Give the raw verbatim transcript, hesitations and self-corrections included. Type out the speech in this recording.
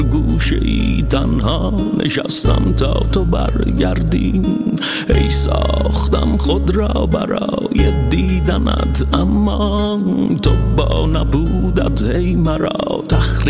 گوشه‌ای تنها نشستم تا تو برگردی. ای ساختم خود را برای دیدنت، اما تو با نبودت هی مرا تخریب